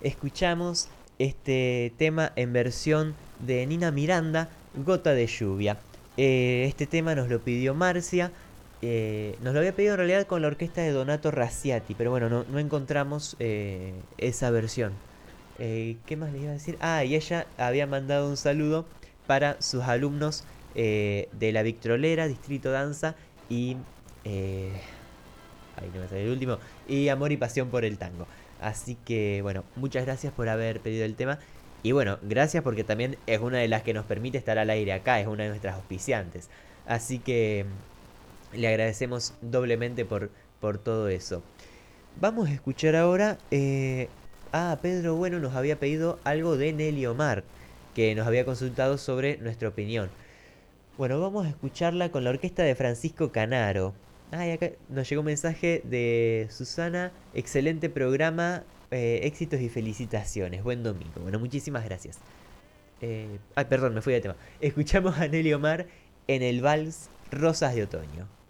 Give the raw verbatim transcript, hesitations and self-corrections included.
escuchamos este tema en versión de Nina Miranda, Gota de lluvia. Eh, este tema nos lo pidió Marcia. Eh, nos lo había pedido en realidad con la orquesta de Donato Razziati, pero bueno, no, no encontramos eh, esa versión. Eh, ¿Qué más les iba a decir? Ah, y ella había mandado un saludo para sus alumnos eh, de la Victrolera, Distrito Danza y... Eh, ay, no me sale el último. Y Amor y Pasión por el Tango. Así que, bueno, muchas gracias por haber pedido el tema. Y bueno, gracias porque también es una de las que nos permite estar al aire acá, es una de nuestras auspiciantes. Así que le agradecemos doblemente por, por todo eso. Vamos a escuchar ahora. Eh... Ah, Pedro Bueno nos había pedido algo de Nelly Omar, que nos había consultado sobre nuestra opinión. Bueno, vamos a escucharla con la orquesta de Francisco Canaro. Ay, acá nos llegó un mensaje de Susana. Excelente programa. Eh, éxitos y felicitaciones. Buen domingo. Bueno, muchísimas gracias. Eh, ay, perdón, me fui de tema. Escuchamos a Nelly Omar en el vals Rosas de Otoño.